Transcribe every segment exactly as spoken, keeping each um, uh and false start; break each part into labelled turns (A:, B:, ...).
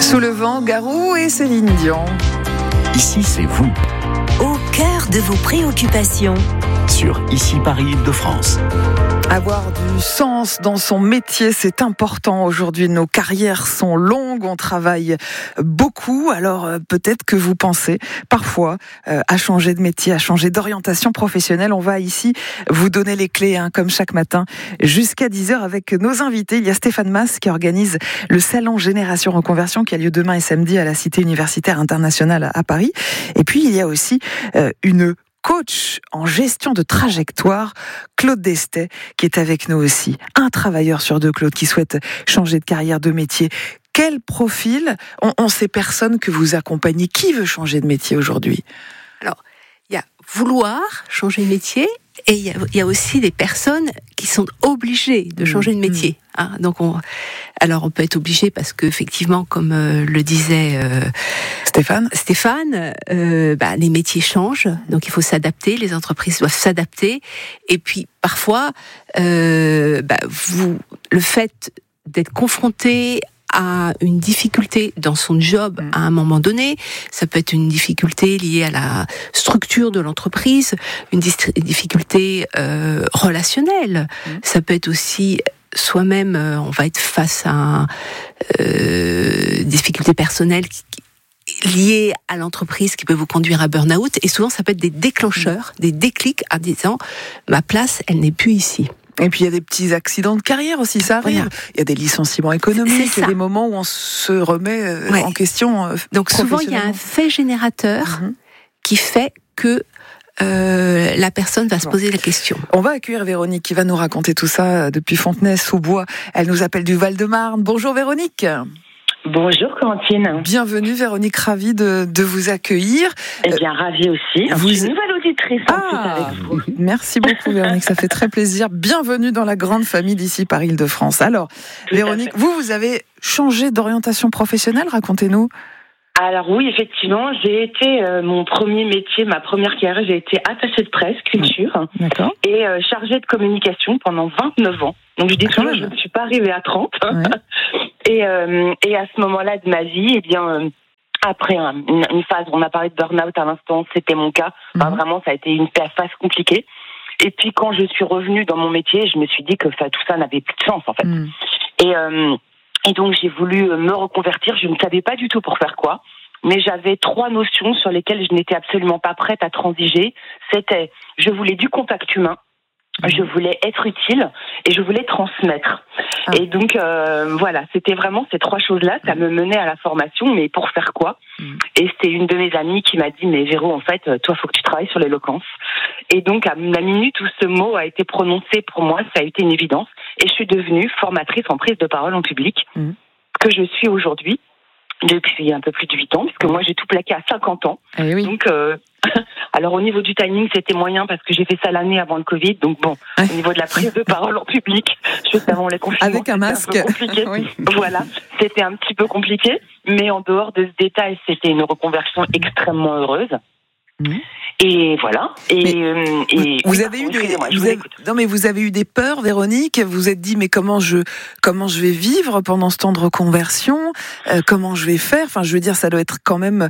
A: Sous le vent, Garou et Céline Dion.
B: Ici, c'est vous.
C: Au cœur de vos préoccupations.
B: Sur Ici Paris Île-de-France.
A: Avoir du sens dans son métier, c'est important. Aujourd'hui, nos carrières sont longues, on travaille beaucoup. Alors euh, peut-être que vous pensez parfois euh, à changer de métier, à changer d'orientation professionnelle. On va ici vous donner les clés, hein, comme chaque matin, jusqu'à dix heures avec nos invités. Il y a Stéphane Mas qui organise le salon Génération Reconversion qui a lieu demain et samedi à la Cité universitaire internationale à Paris. Et puis il y a aussi euh, une coach en gestion de trajectoire, Claude Destet, qui est avec nous aussi. Un travailleur sur deux, Claude, qui souhaite changer de carrière, de métier. Quel profil ont, ont ces personnes que vous accompagnez? Qui veut changer de métier aujourd'hui?
D: Alors, il y a vouloir changer de métier et il y a, il y a aussi des personnes qui sont obligées de changer de métier. Hein, donc, on, alors on peut être obligé parce que effectivement, comme euh, le disait euh,
A: Stéphane,
D: Stéphane, euh, bah, les métiers changent, donc il faut s'adapter. Les entreprises doivent s'adapter. Et puis parfois, euh, bah, vous, le fait d'être confronté à une difficulté dans son job à un moment donné, ça peut être une difficulté liée à la structure de l'entreprise, une dist- difficulté euh, relationnelle. Mmh. Ça peut être aussi soi-même, euh, on va être face à euh, difficultés personnelles qui, qui, liées à l'entreprise qui peuvent vous conduire à burn-out. Et souvent, ça peut être des déclencheurs, mmh. des déclics en disant « ma place, elle n'est plus ici ».
A: Et puis il y a des petits accidents de carrière aussi, ça arrive. Voilà. Il y a des licenciements économiques, il y a des moments où on se remet euh, ouais. en question. Euh,
D: Donc souvent il y a un fait générateur mm-hmm. qui fait que euh, la personne va se poser la question.
A: On va accueillir Véronique qui va nous raconter tout ça depuis Fontenay-sous-Bois. Elle nous appelle du Val-de-Marne. Bonjour Véronique.
E: Bonjour Quentin.
A: Bienvenue Véronique, ravie de, de vous accueillir.
E: Eh bien, ravie aussi.
A: Vous...
E: Je suis une nouvelle auditrice en
A: ah,
E: plus avec vous.
A: Merci beaucoup Véronique, ça fait très plaisir. Bienvenue dans la grande famille d'Ici Paris Île-de-France. Alors, Tout Véronique, vous, vous avez changé d'orientation professionnelle, racontez-nous.
E: Alors oui, effectivement, j'ai été, euh, mon premier métier, ma première carrière, j'ai été attachée de presse, culture,
A: D'accord.
E: et euh, chargée de communication pendant vingt-neuf ans. Donc je dis toujours, je ne suis pas arrivée à trente. Ouais. et, euh, et à ce moment-là de ma vie, eh bien, euh, après hein, une, une phase où on a parlé de burn-out à l'instant, c'était mon cas. Enfin, mm-hmm. Vraiment, ça a été une phase compliquée. Et puis quand je suis revenue dans mon métier, je me suis dit que ça, tout ça n'avait plus de sens en fait. Mm. Et euh, Et donc, j'ai voulu me reconvertir. Je ne savais pas du tout pour faire quoi. Mais j'avais trois notions sur lesquelles je n'étais absolument pas prête à transiger. C'était, je voulais du contact humain, je voulais être utile et je voulais transmettre. Ah. Et donc, euh, voilà, c'était vraiment ces trois choses-là. Ça me menait à la formation, mais pour faire quoi? mm. Et c'était une de mes amies qui m'a dit, mais Véro, en fait, toi, il faut que tu travailles sur l'éloquence. Et donc, à la minute où ce mot a été prononcé, pour moi, ça a été une évidence. Et je suis devenue formatrice en prise de parole en public, mmh. que je suis aujourd'hui, depuis un peu plus de huit ans, puisque moi j'ai tout plaqué à cinquante ans.
A: Eh oui.
E: Donc, euh, alors au niveau du timing, c'était moyen parce que j'ai fait ça l'année avant le Covid. Donc bon, au niveau de la prise de parole en public, juste avant les confinements,
A: avec un masque,
E: un peu compliqué. Oui. Voilà, c'était un petit peu compliqué, mais en dehors de ce détail, c'était une reconversion extrêmement heureuse. Mmh. Et voilà. Et, euh, et
A: vous, vous avez eu des, vous avez, non mais vous avez eu des peurs, Véronique. Vous vous êtes dit mais comment je comment je vais vivre pendant ce temps de reconversion, euh, comment je vais faire. Enfin, je veux dire, ça doit être quand même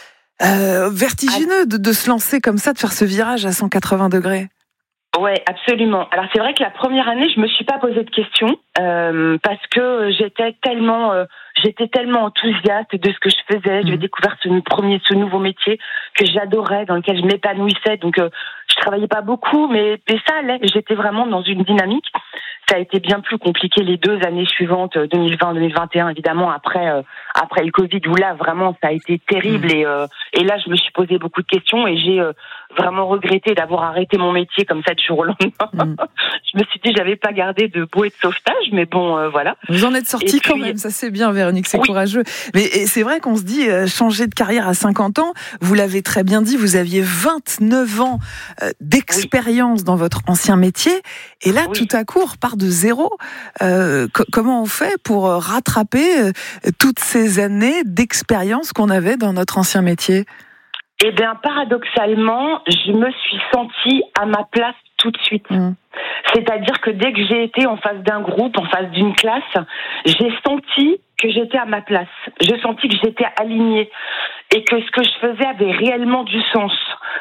A: euh, vertigineux de, de se lancer comme ça, de faire ce virage à cent quatre-vingts degrés.
E: Ouais, absolument. Alors c'est vrai que la première année, je me suis pas posé de questions euh, parce que j'étais tellement, euh, j'étais tellement enthousiaste de ce que je faisais. Mmh. J'avais découvert ce premier, ce nouveau métier que j'adorais, dans lequel je m'épanouissais. Donc euh, je travaillais pas beaucoup, mais, mais ça allait. J'étais vraiment dans une dynamique. Ça a été bien plus compliqué les deux années suivantes, deux mille vingt, deux mille vingt et un, évidemment, après euh, après le Covid, où là, vraiment, ça a été terrible. Mmh. Et, euh, et là, je me suis posé beaucoup de questions et j'ai euh, vraiment regretté d'avoir arrêté mon métier comme ça du jour au lendemain. Mmh. Je me suis dit, j'avais pas gardé de bouée de sauvetage, mais bon, euh, voilà.
A: Vous en êtes sortie quand même, ça c'est bien, Véronique, c'est oui. courageux. Mais c'est vrai qu'on se dit, euh, changer de carrière à cinquante ans, vous l'avez très bien dit, vous aviez vingt-neuf ans euh, d'expérience oui. dans votre ancien métier, et là, oui. tout à coup, on repart de zéro. Euh, co- comment on fait pour rattraper euh, toutes ces années d'expérience qu'on avait dans notre ancien métier?
E: Eh bien, paradoxalement, je me suis sentie à ma place tout de suite. Mmh. C'est-à-dire que dès que j'ai été en face d'un groupe, en face d'une classe, j'ai senti que j'étais à ma place. J'ai senti que j'étais alignée et que ce que je faisais avait réellement du sens.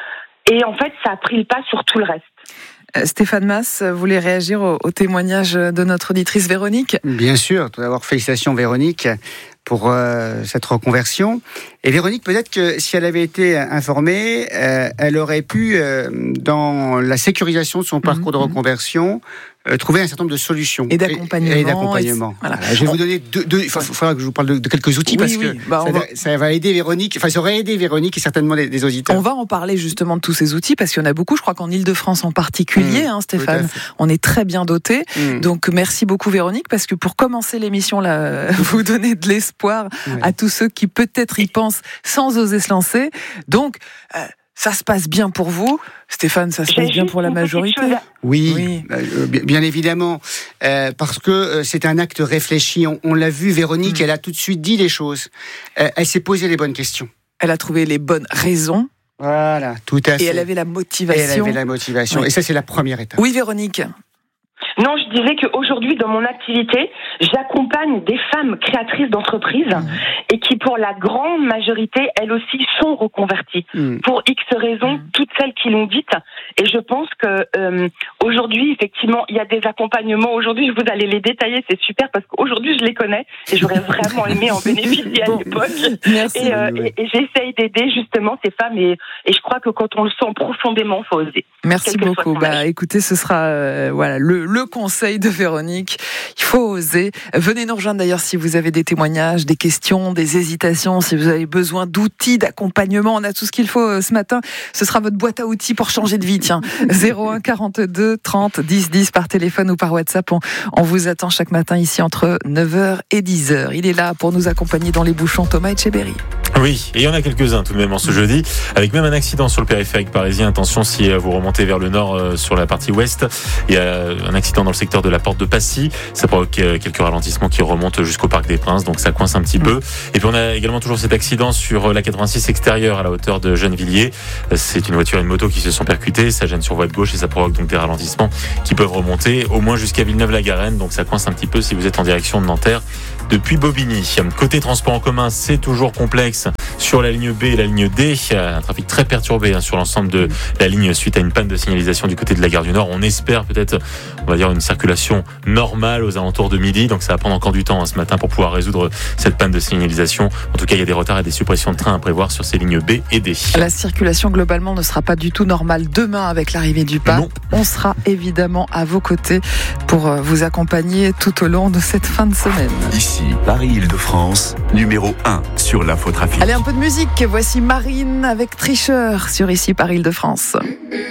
E: Et en fait, ça a pris le pas sur tout le reste.
A: Stéphane Mas, vous voulez réagir au, au témoignage de notre auditrice Véronique ?
F: Bien sûr, tout d'abord félicitations Véronique pour euh, cette reconversion. Et Véronique, peut-être que si elle avait été informée, euh, elle aurait pu, euh, dans la sécurisation de son parcours mmh, de reconversion, euh, trouver un certain nombre de solutions.
A: Et d'accompagnement.
F: Et, et d'accompagnement.
A: Et voilà.
F: Voilà. Je vais vous donner deux... deux il faudra que je vous parle de, de quelques outils, oui, parce oui. que bah, ça, va... ça va aider Véronique, enfin ça aurait aidé Véronique et certainement des, des auditeurs.
A: On va en parler justement de tous ces outils, parce qu'il y en a beaucoup, je crois qu'en Ile-de-France en particulier, mmh, hein, Stéphane, on est très bien dotés. Mmh. Donc merci beaucoup Véronique, parce que pour commencer l'émission, là, vous donnez de l'espoir oui. à tous ceux qui peut-être y pensent sans oser se lancer. Donc, euh, ça se passe bien pour vous. Stéphane, ça se passe bien pour la majorité ?
F: Oui, oui. Euh, bien évidemment, euh, parce que euh, c'est un acte réfléchi. On, on l'a vu, Véronique, mmh. elle a tout de suite dit les choses. Euh, elle s'est posé les bonnes questions.
A: Elle a trouvé les bonnes raisons.
F: Voilà, tout à fait.
A: Et elle avait la motivation.
F: Et elle avait la motivation. Oui. Et ça, c'est la première étape.
A: Oui, Véronique.
E: Non, je disais qu'aujourd'hui, dans mon activité, j'accompagne des femmes créatrices d'entreprises mmh. et qui, pour la grande majorité, elles aussi sont reconverties. Mmh. Pour X raisons, mmh. toutes celles qui l'ont dites. Et je pense que euh, aujourd'hui, effectivement, il y a des accompagnements. Aujourd'hui, vous allez les détailler, c'est super, parce qu'aujourd'hui, je les connais et j'aurais vraiment aimé en bénéficier à l'époque.
A: Merci.
E: Et, euh, et, et j'essaye d'aider justement ces femmes. Et, et je crois que quand on le sent profondément, il faut oser.
A: Merci beaucoup. Bah, écoutez, ce sera euh, voilà le, le conseil de Véronique. Il faut oser. Venez nous rejoindre d'ailleurs si vous avez des témoignages, des questions, des hésitations, si vous avez besoin d'outils, d'accompagnement. On a tout ce qu'il faut euh, ce matin. Ce sera votre boîte à outils pour changer de vie. Tiens, zéro un quarante-deux trente dix dix par téléphone ou par WhatsApp. On, on vous attend chaque matin ici entre neuf heures et dix heures. Il est là pour nous accompagner dans les bouchons, Thomas Etcheberry.
G: Oui, et il y en a quelques-uns tout de même en ce jeudi, avec même un accident sur le périphérique parisien. Attention, si vous remontez vers le nord euh, sur la partie ouest, il y a un accident dans le secteur de la Porte de Passy. Ça provoque euh, quelques ralentissements qui remontent jusqu'au Parc des Princes, donc ça coince un petit mmh. peu. Et puis on a également toujours cet accident sur la quatre-vingt-six extérieure à la hauteur de Gennevilliers. C'est une voiture et une moto qui se sont percutées, ça gêne sur voie de gauche et ça provoque donc des ralentissements qui peuvent remonter au moins jusqu'à Villeneuve-la-Garenne, donc ça coince un petit peu si vous êtes en direction de Nanterre depuis Bobigny. Côté transport en commun, c'est toujours complexe sur la ligne B et la ligne D. Il y a un trafic très perturbé hein, sur l'ensemble de la ligne suite à une panne de signalisation du côté de la gare du Nord. On espère peut-être, on va dire, une circulation normale aux alentours de midi. Donc ça va prendre encore du temps hein, ce matin pour pouvoir résoudre cette panne de signalisation. En tout cas, il y a des retards et des suppressions de trains à prévoir sur ces lignes B et D.
A: La circulation globalement ne sera pas du tout normale demain avec l'arrivée du pape. Non. On sera évidemment à vos côtés pour vous accompagner tout au long de cette fin de semaine.
B: Ici, Paris-Île-de-France, numéro un sur l'infotrafic.
A: Allez, un peu de musique. Voici Marine avec Tricheur sur Ici Paris-Île-de-France.